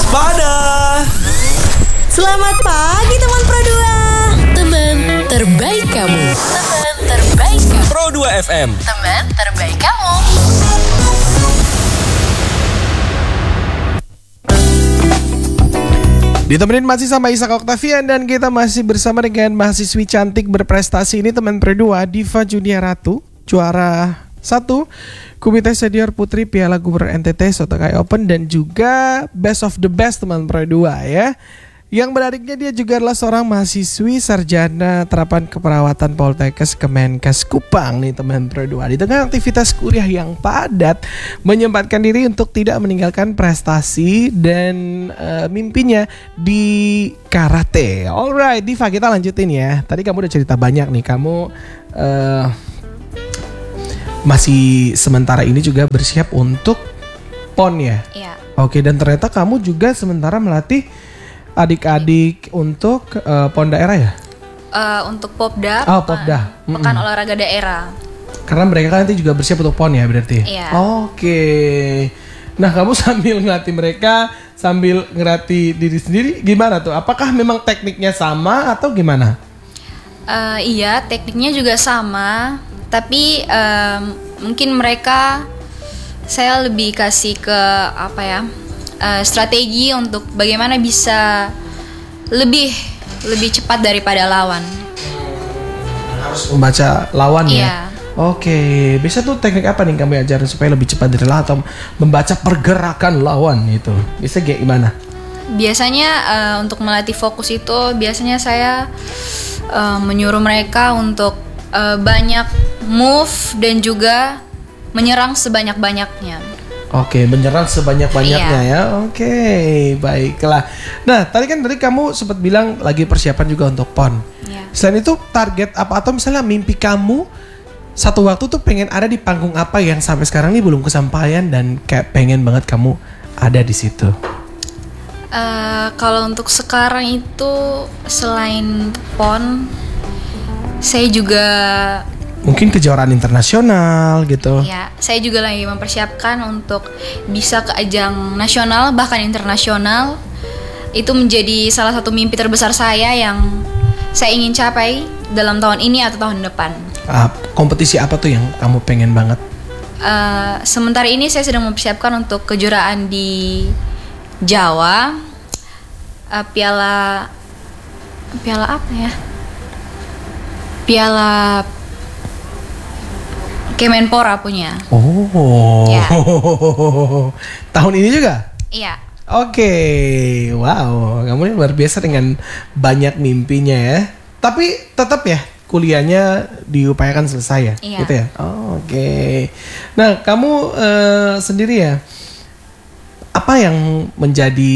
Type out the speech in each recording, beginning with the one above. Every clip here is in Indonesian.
Waspada. Selamat pagi teman Pro 2. Teman terbaik kamu. Teman terbaik kamu. Pro 2 FM. Teman terbaik kamu. Ditemenin masih sama Ishak Octavian dan kita masih bersama dengan mahasiswi cantik berprestasi ini teman Pro 2, Diva Junia Ratu, juara 1 Komite Senior Putri Piala Gubernur NTT Sotokai Open dan juga Best of the Best teman Pro 2 ya. Yang menariknya dia juga adalah seorang mahasiswi sarjana terapan keperawatan Poltekkes Kemenkes Kupang nih teman Pro 2. Di tengah aktivitas kuliah yang padat, menyempatkan diri untuk tidak meninggalkan prestasi dan mimpinya di karate. Alright, Diva, kita lanjutin ya. Tadi kamu udah cerita banyak nih, kamu masih sementara ini juga bersiap untuk PON ya? Iya. Oke, dan ternyata kamu juga sementara melatih adik-adik untuk PON daerah ya? Untuk Popda. Oh, Popda. Pekan olahraga daerah. Karena mereka kan nanti juga bersiap untuk PON ya berarti? Iya. Oke. Nah, kamu sambil ngelatih mereka, sambil ngelatih diri sendiri, gimana tuh? Apakah memang tekniknya sama atau gimana? Iya, tekniknya juga sama. Tapi mungkin mereka, saya lebih kasih ke apa ya, strategi untuk bagaimana bisa lebih cepat daripada lawan. Harus membaca lawan ya? Iya. Oke, bisa tuh teknik apa nih kamu ajarin supaya lebih cepat dari lawan atau membaca pergerakan lawan itu? Bisa kayak gimana? Biasanya untuk melatih fokus itu biasanya saya menyuruh mereka untuk banyak move dan juga menyerang sebanyak-banyaknya. Oke, menyerang sebanyak-banyaknya ya. Oke, baiklah. Nah, tadi kamu sempat bilang lagi persiapan juga untuk PON. Iya. Selain itu target apa atau misalnya mimpi kamu satu waktu tuh pengen ada di panggung apa yang sampai sekarang ini belum kesampaian dan kayak pengen banget kamu ada di situ? Kalau untuk sekarang itu selain PON, saya juga mungkin kejuaraan internasional gitu. ya, saya juga lagi mempersiapkan untuk bisa ke ajang nasional bahkan internasional. Itu menjadi salah satu mimpi terbesar saya yang saya ingin capai dalam tahun ini atau tahun depan. Kompetisi apa tuh yang kamu pengen banget? Sementara ini saya sedang mempersiapkan untuk kejuaraan di Jawa, piala apa ya? Piala Kemenpora punya. Oh, Ya. Tahun ini juga? Iya. Oke, wow, kamu ini luar biasa dengan banyak mimpinya ya. Tapi tetap ya kuliahnya diupayakan selesai ya, Iya. gitu ya. Oke. Nah, kamu sendiri ya, apa yang menjadi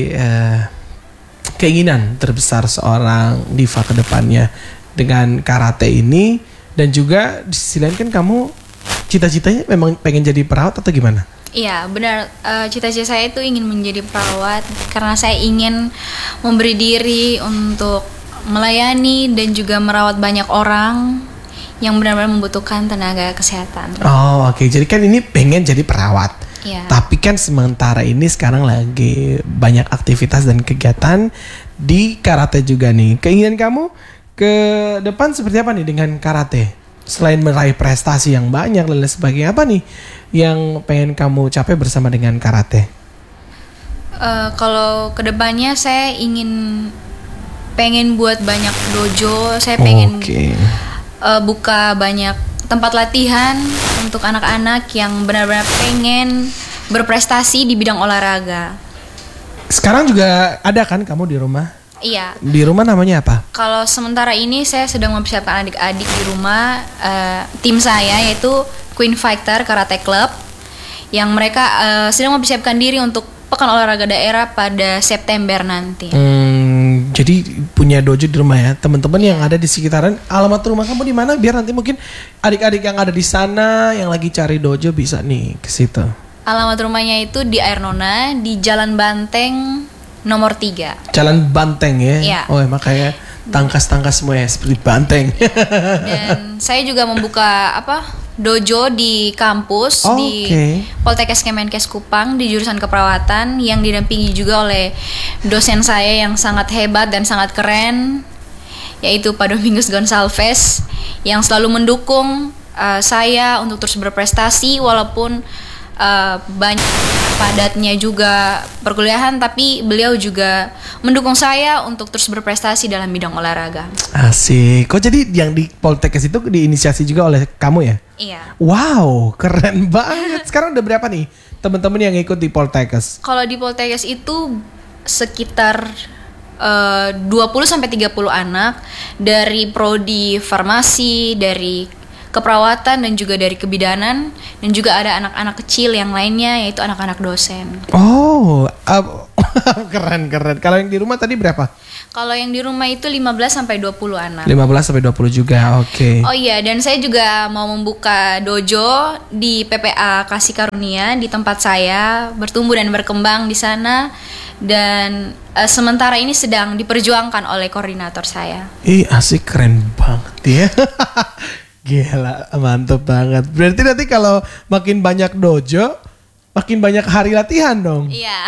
keinginan terbesar seorang Diva ke depannya dengan karate ini? Dan juga di sisi lain kan kamu cita-citanya memang pengen jadi perawat atau gimana? Iya, benar. Cita-cita saya itu ingin menjadi perawat karena saya ingin memberi diri untuk melayani dan juga merawat banyak orang yang benar-benar membutuhkan tenaga kesehatan. Oh, oke. Jadi kan ini pengen jadi perawat. Iya. Tapi kan sementara ini sekarang lagi banyak aktivitas dan kegiatan di karate juga nih. Keinginan kamu ke depan seperti apa nih dengan karate? Selain meraih prestasi yang banyak dan lain sebagainya, apa nih yang pengen kamu capai bersama dengan karate? Kalau kedepannya saya pengen buat banyak dojo. Saya pengen buka banyak tempat latihan untuk anak-anak yang benar-benar pengen berprestasi di bidang olahraga. Sekarang juga ada kan kamu di rumah? Iya. Di rumah namanya apa? Kalau sementara ini saya sedang mempersiapkan adik-adik di rumah, tim saya yaitu Queen Fighter Karate Club, yang mereka sedang mempersiapkan diri untuk pekan olahraga daerah pada September nanti. Jadi punya dojo di rumah ya, teman-teman yang ada di sekitaran. Alamat rumah kamu di mana? Biar nanti mungkin adik-adik yang ada di sana yang lagi cari dojo bisa nih ke situ. Alamat rumahnya itu di Air Nona, di Jalan Banteng nomor 3. Jalan Banteng ya? Iya. Oh, makanya tangkas-tangkas semua ya seperti banteng. Dan saya juga membuka dojo di kampus di Poltekkes Kemenkes Kupang di jurusan keperawatan yang didampingi juga oleh dosen saya yang sangat hebat dan sangat keren, yaitu Pak Domingus Gonsalves yang selalu mendukung saya untuk terus berprestasi walaupun banyak padatnya juga perkuliahan, tapi beliau juga mendukung saya untuk terus berprestasi dalam bidang olahraga. Asik. Kok jadi yang di Poltekkes itu diinisiasi juga oleh kamu ya? Iya. Wow, keren banget. Sekarang udah berapa nih teman-teman yang ikut di Poltekkes? Kalau di Poltekkes itu sekitar 20 sampai 30 anak dari prodi farmasi, dari keperawatan dan juga dari kebidanan, dan juga ada anak-anak kecil yang lainnya yaitu anak-anak dosen. Oh, keren. Kalau yang di rumah tadi berapa? Kalau yang di rumah itu 15 sampai 20 anak. 15 sampai 20 juga, oke. Oh iya, dan saya juga mau membuka dojo di PPA Kasih Karunia di tempat saya bertumbuh dan berkembang di sana, dan sementara ini sedang diperjuangkan oleh koordinator saya. Ih, asik, keren banget ya. Gila, mantep banget. Berarti nanti kalau makin banyak dojo, makin banyak hari latihan dong. Iya.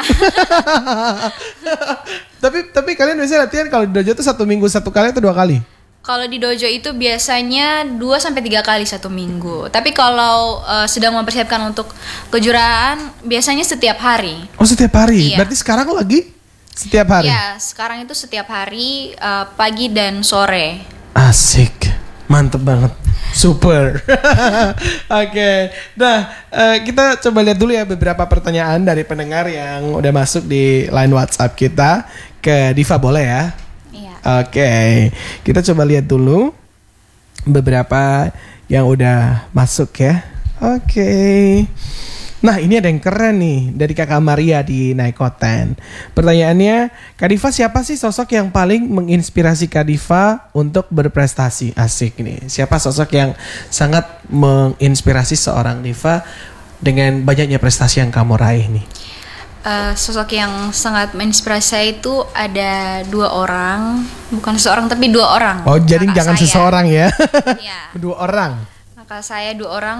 tapi kalian biasanya latihan kalau di dojo itu 1 minggu 1 kali atau 2 kali? Kalau di dojo itu biasanya 2 sampai 3 kali 1 minggu. Tapi kalau sedang mempersiapkan untuk kejuaraan biasanya setiap hari. Oh, setiap hari. Iya. Berarti sekarang lagi setiap hari? Iya, sekarang itu setiap hari pagi dan sore. Asik. Mantep banget. Super. Oke. Nah, kita coba lihat dulu ya beberapa pertanyaan dari pendengar yang udah masuk di line WhatsApp kita. Ke Diva boleh ya? Iya. Oke. Kita coba lihat dulu beberapa yang udah masuk ya. Oke. Nah, ini ada yang keren nih dari Kakak Maria di Naikoten. Pertanyaannya, Kak Diva, siapa sih sosok yang paling menginspirasi Kak Diva untuk berprestasi? Asik nih. Siapa sosok yang sangat menginspirasi seorang Diva dengan banyaknya prestasi yang kamu raih nih? Sosok yang sangat menginspirasi saya itu ada 2 orang, bukan seorang tapi 2 orang. Oh, jadi jangan saya. Seseorang ya? Iya. 2 orang. Kakak saya 2 orang.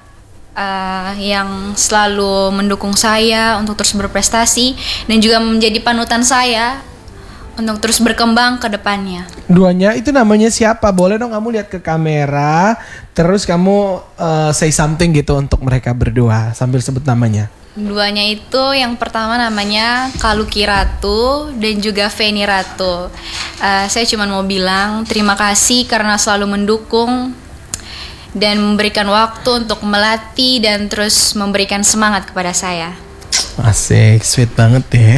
Yang selalu mendukung saya untuk terus berprestasi dan juga menjadi panutan saya untuk terus berkembang ke depannya. Duanya itu namanya siapa? Boleh dong kamu lihat ke kamera, terus kamu say something gitu untuk mereka berdua sambil sebut namanya. Duanya itu yang pertama namanya Kaluki Ratu dan juga Feni Ratu. Saya cuma mau bilang terima kasih karena selalu mendukung dan memberikan waktu untuk melatih dan terus memberikan semangat kepada saya. Asik, sweet banget ya.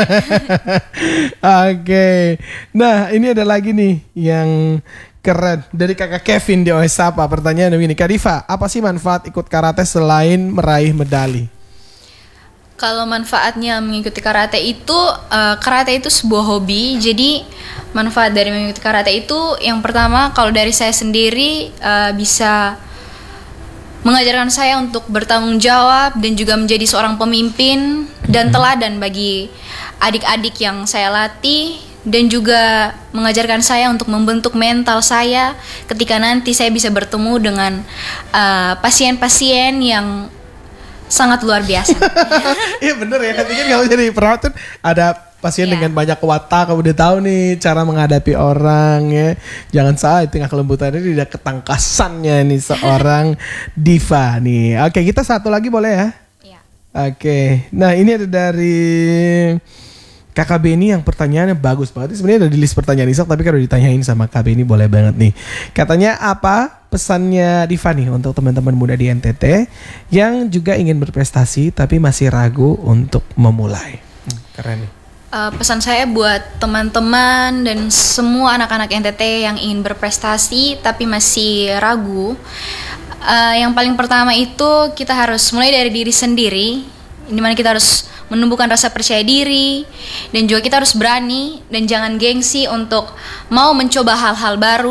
Oke. Nah, ini ada lagi nih yang keren dari Kakak Kevin di Oesapa. Pertanyaan begini, Kak Diva, apa sih manfaat ikut karate selain meraih medali? Kalau manfaatnya mengikuti karate itu sebuah hobi. Jadi manfaat dari mengikuti karate itu yang pertama, kalau dari saya sendiri bisa mengajarkan saya untuk bertanggung jawab dan juga menjadi seorang pemimpin dan teladan bagi adik-adik yang saya latih, dan juga mengajarkan saya untuk membentuk mental saya ketika nanti saya bisa bertemu dengan pasien-pasien yang sangat luar biasa. Iya bener ya, nanti kan kalau jadi perawat tuh ada pasien dengan banyak watak, kamu udah tahu nih cara menghadapi orang ya. Jangan salah, di tengah kelembutannya tidak ketangkasannya nih seorang Diva nih. Oke, kita satu lagi boleh ya? Iya. Oke, nah ini ada dari Kakak Beni yang pertanyaannya bagus banget. Sebenarnya ada di list pertanyaan Isak, tapi kalau ditanyain sama Kak Beni boleh banget nih. Katanya apa pesannya Diva nih untuk teman-teman muda di NTT yang juga ingin berprestasi tapi masih ragu untuk memulai? Keren nih. Pesan saya buat teman-teman dan semua anak-anak NTT yang ingin berprestasi tapi masih ragu. Yang paling pertama itu kita harus mulai dari diri sendiri, dimana kita harus menumbuhkan rasa percaya diri, dan juga kita harus berani dan jangan gengsi untuk mau mencoba hal-hal baru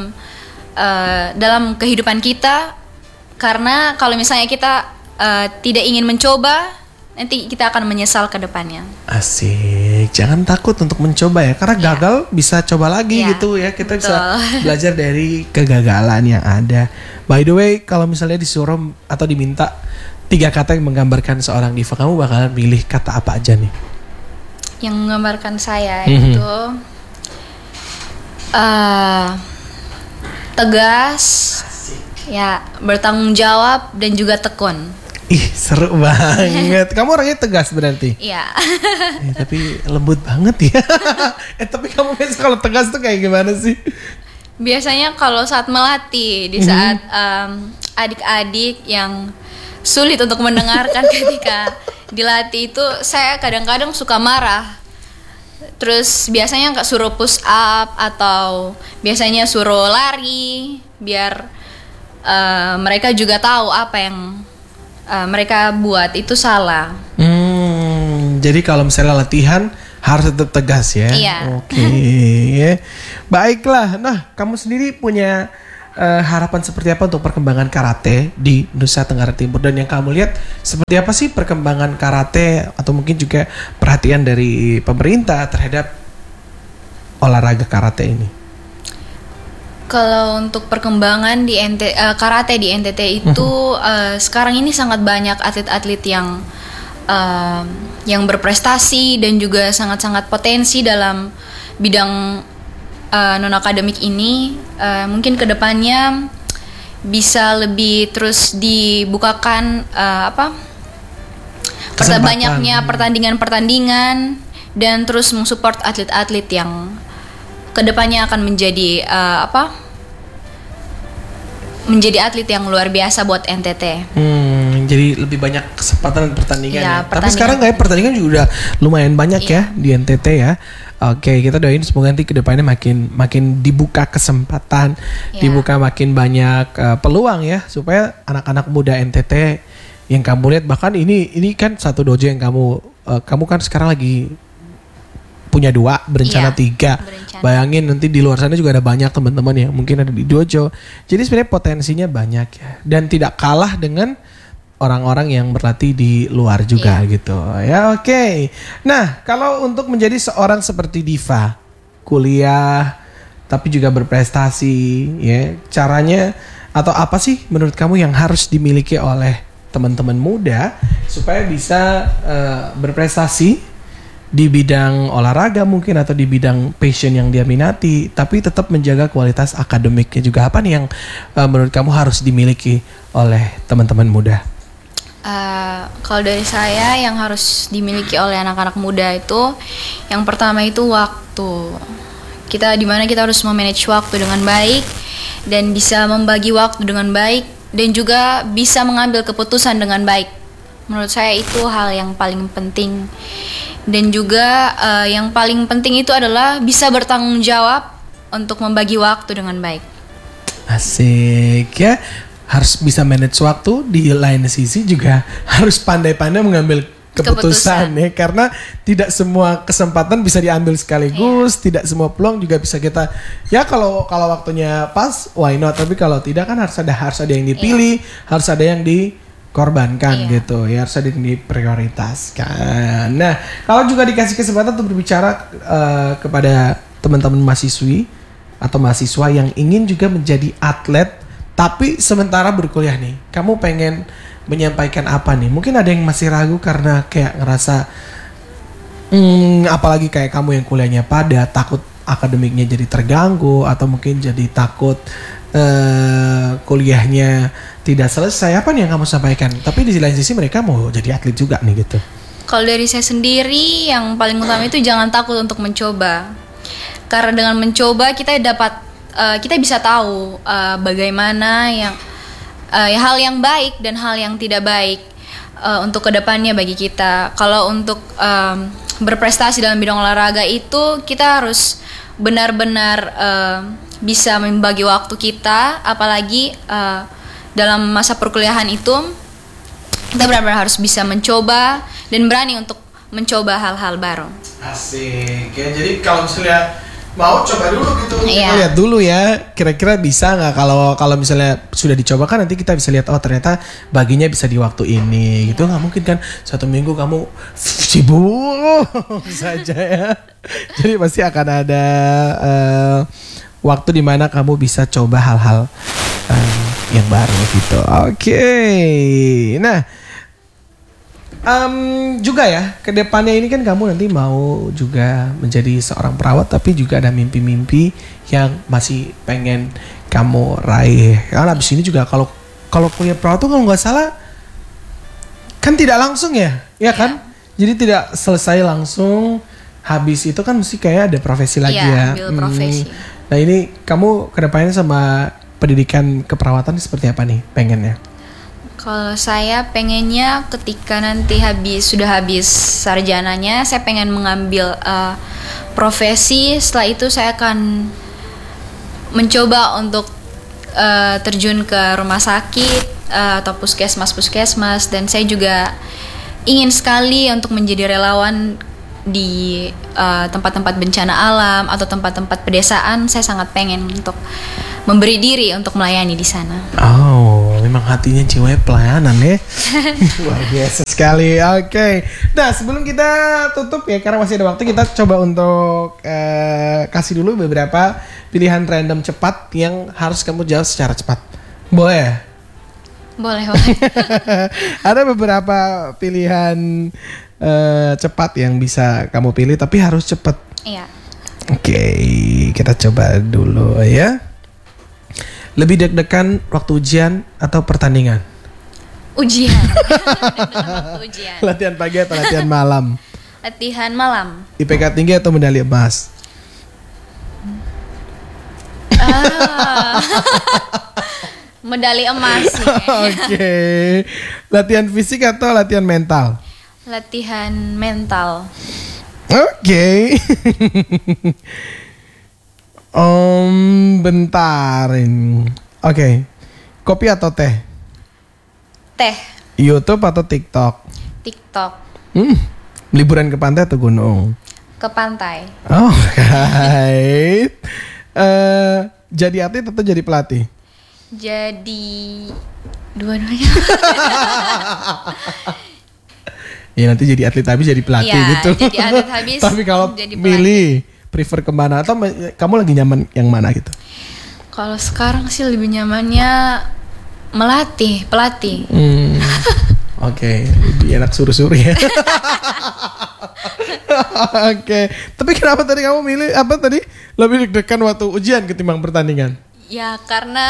dalam kehidupan kita. Karena kalau misalnya kita tidak ingin mencoba, nanti kita akan menyesal ke depannya. Asik, jangan takut untuk mencoba ya, karena gagal bisa coba lagi gitu ya. Kita bisa belajar dari kegagalan yang ada. By the way, kalau misalnya disuruh atau diminta 3 kata yang menggambarkan seorang diva, kamu bakalan milih kata apa aja nih? Yang menggambarkan saya itu tegas, ya, bertanggung jawab dan juga tekun. Ih, seru banget. Kamu orangnya tegas berarti? Iya. Tapi lembut banget ya. Tapi kamu biasa kalau tegas tuh kayak gimana sih? Biasanya kalau saat melatih, di saat adik-adik yang sulit untuk mendengarkan ketika dilatih itu, saya kadang-kadang suka marah. Terus biasanya nggak suruh push up atau biasanya suruh lari biar mereka juga tahu apa yang mereka buat itu salah. Jadi kalau misalnya latihan harus tetap tegas ya. Iya. Oke. Baiklah. Nah, kamu sendiri punya harapan seperti apa untuk perkembangan karate di Nusa Tenggara Timur, dan yang kamu lihat seperti apa sih perkembangan karate atau mungkin juga perhatian dari pemerintah terhadap olahraga karate ini? Kalau untuk perkembangan di karate di NTT itu sekarang ini sangat banyak atlet-atlet yang berprestasi dan juga sangat-sangat potensi dalam bidang non akademik ini. Mungkin kedepannya bisa lebih terus dibukakan banyaknya pertandingan-pertandingan dan terus mensupport atlet-atlet yang kedepannya akan menjadi menjadi atlet yang luar biasa buat NTT. Jadi lebih banyak kesempatan pertandingan ya. Tapi sekarang kayak pertandingan juga udah lumayan banyak ya di NTT ya. Oke, kita doain semoga nanti kedepannya makin dibuka kesempatan, dibuka makin banyak peluang ya, supaya anak-anak muda NTT yang kamu lihat, bahkan ini kan satu dojo yang kamu kan sekarang lagi punya 2, berencana 3. Bayangin nanti di luar sana juga ada banyak teman-teman yang mungkin ada di dojo. Jadi sebenarnya potensinya banyak ya, dan tidak kalah dengan orang-orang yang berlatih di luar juga gitu ya. Oke. Nah, kalau untuk menjadi seorang seperti Diva, kuliah tapi juga berprestasi ya, caranya atau apa sih menurut kamu yang harus dimiliki oleh teman-teman muda supaya bisa berprestasi di bidang olahraga mungkin atau di bidang passion yang dia minati, tapi tetap menjaga kualitas akademiknya juga? Apa nih yang menurut kamu harus dimiliki oleh teman-teman muda? Kalau dari saya yang harus dimiliki oleh anak-anak muda itu, yang pertama itu waktu. Dimana kita harus memanage waktu dengan baik dan bisa membagi waktu dengan baik dan juga bisa mengambil keputusan dengan baik. Menurut saya itu hal yang paling penting. Dan juga yang paling penting itu adalah bisa bertanggung jawab untuk membagi waktu dengan baik. Asik ya. Harus bisa manage waktu, di lain sisi juga harus pandai-pandai mengambil keputusan ya, karena tidak semua kesempatan bisa diambil sekaligus, tidak semua peluang juga bisa kita ya, kalau waktunya pas why not, tapi kalau tidak kan harus ada yang dipilih, harus ada yang dikorbankan gitu ya, harus ada yang diprioritaskan. Nah, kalau juga dikasih kesempatan untuk berbicara kepada teman-teman mahasiswi atau mahasiswa yang ingin juga menjadi atlet tapi sementara berkuliah nih, kamu pengen menyampaikan apa nih? Mungkin ada yang masih ragu karena kayak ngerasa apalagi kayak kamu yang kuliahnya takut akademiknya jadi terganggu, atau mungkin jadi takut kuliahnya tidak selesai. Apa nih yang kamu sampaikan? Tapi di lain sisi mereka mau jadi atlet juga nih gitu. Kalau dari saya sendiri, yang paling utama itu jangan takut untuk mencoba. Karena dengan mencoba kita bisa tahu bagaimana hal yang baik dan hal yang tidak baik untuk kedepannya bagi kita. Kalau untuk berprestasi dalam bidang olahraga itu kita harus benar-benar bisa membagi waktu kita, apalagi dalam masa perkuliahan itu kita benar-benar harus bisa mencoba dan berani untuk mencoba hal-hal baru. Asik ya. Jadi kalau misalnya mau coba dulu gitu. Kita Iya. lihat dulu ya, kira-kira bisa nggak kalau misalnya sudah dicoba kan nanti kita bisa lihat oh ternyata baginya bisa di waktu ini gitu. Nggak mungkin kan 1 minggu kamu sibuk saja ya. Jadi pasti akan ada waktu di mana kamu bisa coba hal-hal yang baru gitu. Oke. Nah, juga ya kedepannya ini kan kamu nanti mau juga menjadi seorang perawat tapi juga ada mimpi-mimpi yang masih pengen kamu raih. Karena abis ini juga kalau kuliah perawat tuh kalau nggak salah kan tidak langsung ya kan? Jadi tidak selesai langsung, habis itu kan mesti kayak ada profesi lagi ya. Ambil profesi. Nah ini kamu kedepannya sama pendidikan keperawatan seperti apa nih pengennya? Kalau saya pengennya ketika nanti sudah habis sarjananya, saya pengen mengambil profesi. Setelah itu saya akan mencoba untuk terjun ke rumah sakit atau puskesmas, dan saya juga ingin sekali untuk menjadi relawan di tempat-tempat bencana alam atau tempat-tempat pedesaan. Saya sangat pengen untuk memberi diri untuk melayani di sana. Oh, memang hatinya jiwanya pelayanan ya. Luar biasa sekali. Oke. Nah, sebelum kita tutup ya, karena masih ada waktu, kita coba untuk kasih dulu beberapa pilihan random cepat yang harus kamu jawab secara cepat. Boleh? Boleh. Ada beberapa pilihan cepat yang bisa kamu pilih, tapi harus cepat. Iya. Oke, kita coba dulu ya. Lebih deg-degan waktu ujian atau pertandingan? Ujian. Waktu ujian. Latihan pagi atau latihan malam? Latihan malam. IPK tinggi atau medali emas? Medali emas sih. Oke. Latihan fisik atau latihan mental? Latihan mental. Oke. Bentar ini. Oke. Kopi atau teh? Teh. YouTube atau TikTok? TikTok. Liburan ke pantai atau gunung? Ke pantai. Oh, right. Jadi atlet atau jadi pelatih? Jadi dua-duanya. Ya nanti jadi atlet habis jadi pelatih Iya, gitu. jadi atlet habis Tapi kalau jadi milih prefer kemana atau kamu lagi nyaman yang mana gitu? Kalau sekarang sih lebih nyamannya pelatih. Oke, lebih enak suruh-suruh ya. Oke, tapi kenapa tadi kamu milih apa tadi? Lebih deg-degan waktu ujian ketimbang pertandingan? Ya karena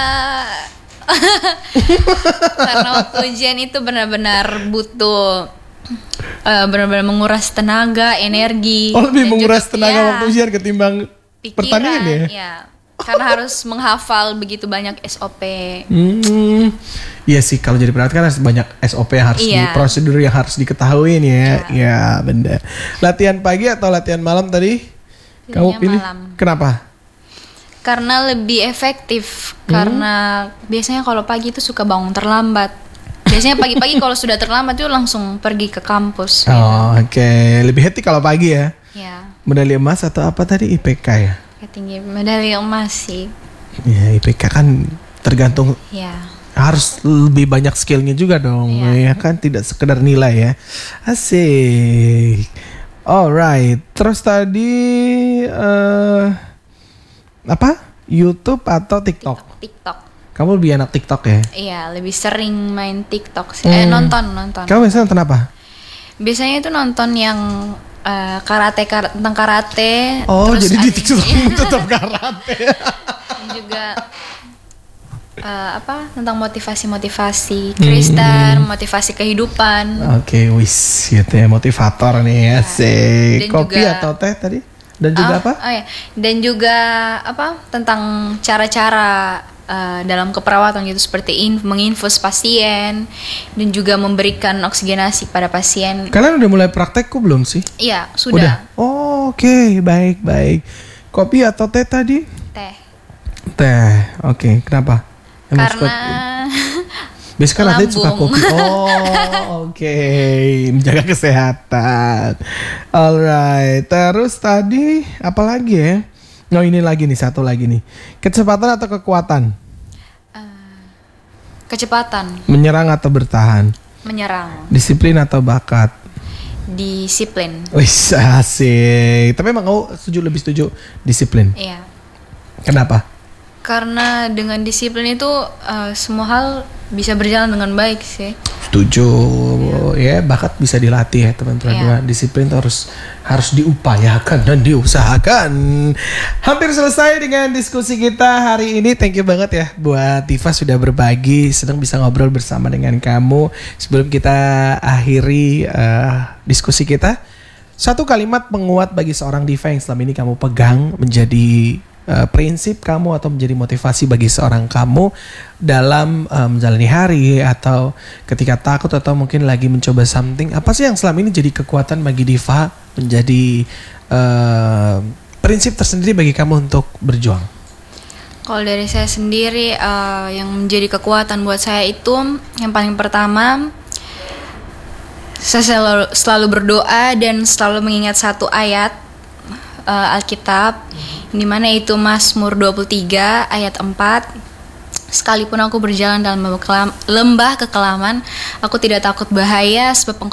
waktu ujian itu benar-benar butuh benar-benar menguras tenaga, energi. Oh, lebih dan menguras juga, tenaga ya, waktu ujian ketimbang pikiran, pertandingan ya? Ya. Karena harus menghafal begitu banyak SOP. Iya sih, kalau jadi perawat kan harus banyak SOP yang harus prosedur yang harus diketahui nih ya. Ya, benar. Latihan pagi atau latihan malam tadi? Kamu pilih? Malam. Kenapa? Karena lebih efektif. Karena biasanya kalau pagi itu suka bangun terlambat. Biasanya pagi-pagi kalau sudah terlambat tuh langsung pergi ke kampus. Oh, oke. Lebih hati kalau pagi ya? Ya. Medali emas atau apa tadi? IPK ya? Tinggi medali emas sih. Ya, IPK kan tergantung. Ya. Harus lebih banyak skillnya juga dong. Ya kan, tidak sekedar nilai ya. Asik. Alright. Terus tadi apa? YouTube atau TikTok? TikTok. Kamu lebih enak TikTok ya? Iya, lebih sering main TikTok sih. Nonton. Kamu biasanya nonton apa? Biasanya itu nonton yang tentang karate. Oh, terus jadi di ada TikTok tetap karate. juga tentang motivasi Kristen, motivasi kehidupan. Oke, wis gitu ya, motivator nih ya. Sih. Kopi juga, atau teh tadi? Dan juga apa? Oh ya, dan juga tentang cara-cara dalam keperawatan gitu, seperti menginfus pasien dan juga memberikan oksigenasi pada pasien. Kalian udah mulai praktek kok belum sih? Iya, sudah. Udah. Oh, oke, baik. Kopi atau teh tadi? Teh. Teh. Oke, kenapa? Karena biasanya kan atlet suka lambung. kopi. Oh, oke. Menjaga kesehatan. Alright. Terus tadi apa lagi ya? Oh ini lagi nih, satu lagi nih. Kecepatan atau kekuatan? Kecepatan, Menyerang atau bertahan? menyerang, Disiplin atau bakat? disiplin. Wih asik. Tapi emang kamu lebih setuju disiplin? Iya. Kenapa? Karena dengan disiplin itu semua hal bisa berjalan dengan baik sih. Setuju. Ya bakat bisa dilatih ya teman-teman. Disiplin itu harus diupayakan dan diusahakan. Hampir selesai dengan diskusi kita hari ini. Thank you banget ya buat Diva sudah berbagi. Senang bisa ngobrol bersama dengan kamu. Sebelum kita akhiri diskusi kita, satu kalimat penguat bagi seorang Diva yang selama ini kamu pegang menjadi prinsip kamu atau menjadi motivasi bagi seorang kamu dalam menjalani hari atau ketika takut atau mungkin lagi mencoba something. Apa sih yang selama ini jadi kekuatan bagi Diva, menjadi prinsip tersendiri bagi kamu untuk berjuang? Kalau dari saya sendiri yang menjadi kekuatan buat saya itu yang paling pertama, saya selalu berdoa dan selalu mengingat satu ayat Alkitab, di mana itu Mazmur 23 ayat 4. Sekalipun aku berjalan dalam lembah kekelaman, aku tidak takut bahaya, sebab